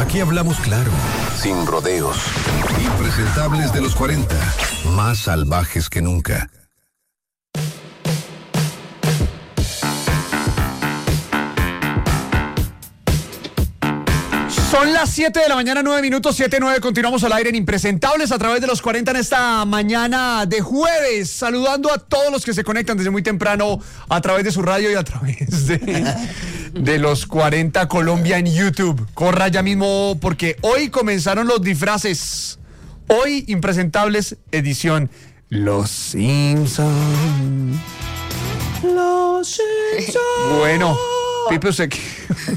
Aquí hablamos claro, sin rodeos. Impresentables de los 40, más salvajes que nunca. Son las 7 de la mañana, 9 minutos, 7:09. Continuamos al aire en Impresentables a través de los 40 en esta mañana de jueves. Saludando a todos los que se conectan desde muy temprano a través de su radio y a través de los 40 Colombia en YouTube. Corra ya mismo porque hoy comenzaron los disfraces. Hoy Impresentables edición Los Simpson. Los Simpson. Bueno. Pipe, usted que...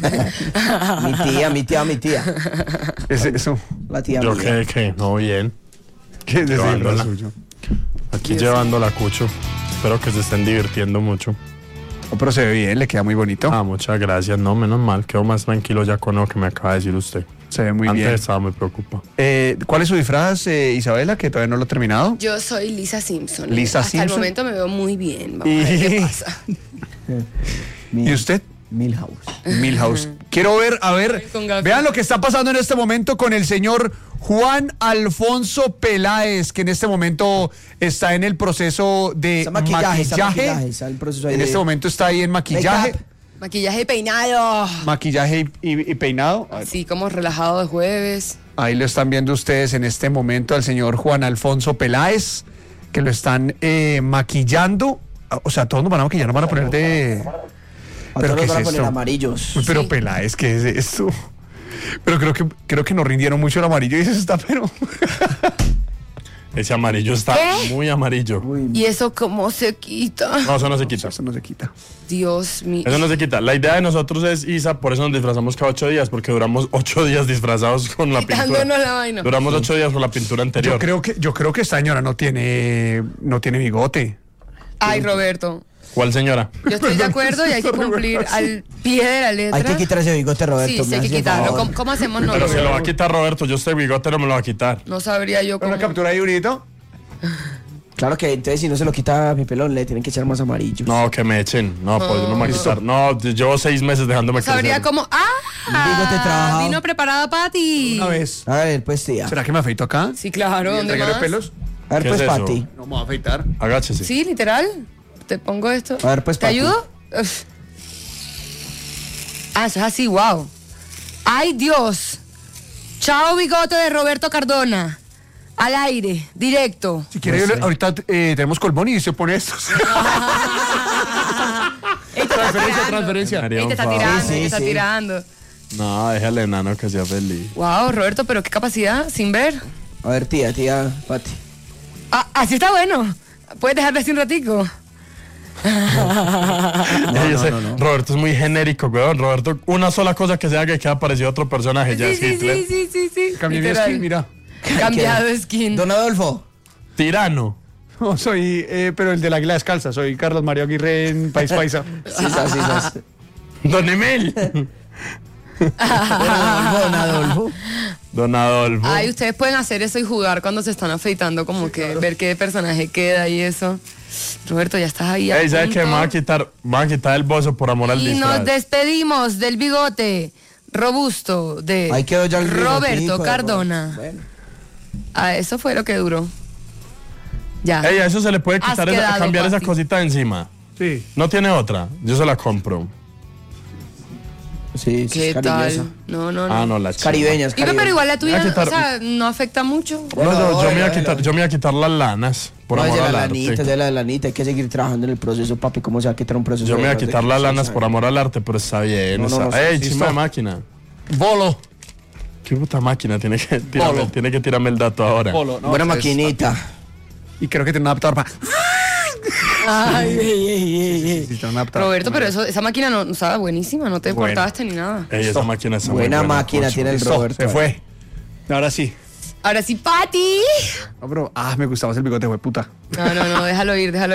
Mi tía. ¿Es eso? La tía Yo mía. que no, bien. ¿Qué es Llevándola. suyo? Aquí llevando la Cucho. Espero que se estén divirtiendo mucho. Oh, pero se ve bien, le queda muy bonito. Ah, muchas gracias. No, menos mal. Quedo más tranquilo ya con lo que me acaba de decir usted. Se ve muy Antes bien. estaba muy preocupado. ¿Cuál es su disfraz, Isabela, que todavía no lo he terminado? Yo soy Lisa Simpson. Lisa Hasta Simpson. el momento me veo muy bien. Vamos a ver qué pasa. ¿Y usted? Milhouse. Milhouse. Quiero ver, Con gafas. vean lo que está pasando en este momento con el señor Juan Alfonso Peláez, que en este momento está en el proceso de Está maquillaje. Está el proceso ahí En de- este momento está ahí en maquillaje, Make-up. Maquillaje y peinado. maquillaje y peinado. Así como relajado de jueves. Ahí lo están viendo ustedes en este momento al señor Juan Alfonso Peláez, que lo están maquillando. O sea, todos nos van a maquillar, nos van a poner de... A ¿Pero todos qué los van a es poner esto? amarillos. Uy, pero Sí. Peláez, ¿qué es esto? Pero creo que nos rindieron mucho el amarillo y eso está, pero... Ese amarillo está ¿Qué? muy amarillo. ¿Y eso cómo se quita? No, eso no se quita. Eso no se quita. Dios mío. Eso no se quita. La idea de nosotros es, Isa, por eso nos disfrazamos cada 8 días, porque duramos 8 días disfrazados con la pintura. Quitándonos la vaina. Duramos 8 días con la pintura anterior. Yo creo que esta señora no tiene bigote. Ay, Roberto. ¿Cuál señora? Yo estoy de acuerdo y hay que cumplir al pie de la letra. Hay que quitar ese bigote, Roberto. Sí, me hay que hace el quitarlo. favor. ¿Cómo hacemos? No, Pero no, se lo va a quitar Roberto. Yo este bigote no me lo va a quitar. no sabría yo cómo. ¿Una captura ahí, Brito? Claro que entonces si no se lo quita a mi pelón, le tienen que echar más amarillo. No, que me echen. No, pues yo no me voy a quitar. No, llevo 6 meses dejándome No sabría crecer. cómo. Bigote ¡Ah! trabajado. Vino preparada Patty. Una vez. A ver, pues tía. ¿Será que me afeito acá? Sí, claro. ¿Y el ¿Dónde reguero de más? pelos? A ver, ¿Qué pues es eso? Pati. No me voy a afeitar. Agáchese. Sí, literal. Te pongo esto. A ver, pues, ¿Te Pati. ayudo? Uf. Ah, eso es así, wow. ¡Ay, Dios! Chao, bigote de Roberto Cardona. Al aire, directo. Si quiere, ahorita tenemos colmón y se pone esto. Ey, te está tirando. transferencia. Haría Ey, un te está favor. tirando, Sí, te está sí. tirando. No, déjale enano que sea feliz. Wow, Roberto, pero qué capacidad, sin ver. A ver, tía, Pati. Ah, así está bueno. ¿Puedes dejarle así un ratico? No. Roberto es muy genérico, weón. Roberto, una sola cosa que se haga y queda parecido a otro personaje. Ya Sí, es sí, Hitler. sí. Cambié mi Literal. skin, mira. Cambiado de skin. Don Adolfo. Tirano. No, soy, pero el de la águila descalza. Soy Carlos Mario Aguirre en País Paisa. Sisas. Don Emil. Don Adolfo. Don Adolfo. Ay, ustedes pueden hacer eso y jugar cuando se están afeitando, como que ver qué personaje queda y eso. Roberto, ya estás ahí. a Ey, ¿sabes qué? punto. Me van a quitar el bozo por amor al Y disfraz. nos despedimos del bigote robusto de Ahí quedó ya el Roberto bigotico de Cardona. Bueno. Ah, eso fue lo que duró. Ya. Ey, a eso se le puede Has quitar quedado, cambiar esa Pati. cosita de encima. Sí. No tiene otra. Yo se la compro. Sí, ¿Qué es cariñosa. tal? No. Ah, no, la chica. Caribeñas, Dime, pero igual la tuya, Voy a quitar- o sea, no afecta mucho. No, yo me Bueno, iba a quitar las lanas. Por No, es amor de al la arte. lanita, es de la lanita. Hay que seguir trabajando en el proceso, papi. ¿Cómo se va a quitar un proceso? Yo me voy a de- quitar las sí, lanas sí. por amor al arte, pero está bien. No, está... no, Ey, sí, chimba de está. máquina. Bolo. Qué puta máquina. Tiene que Polo. tirarme el dato ahora. Bolo. No, Buena o sea, maquinita. Y creo que tiene un adaptador para... Ay, Sí, tiene un adaptador. Roberto, pero esa máquina no estaba buenísima, no te Bueno. cortaste ni nada. Ey, esa máquina está muy Buena buena. máquina coño. tiene el Listo, Roberto. se fue. Ahora sí. Ahora sí, Pati. No, pero, me gustaba ese bigote, güey, puta. No, déjalo ir.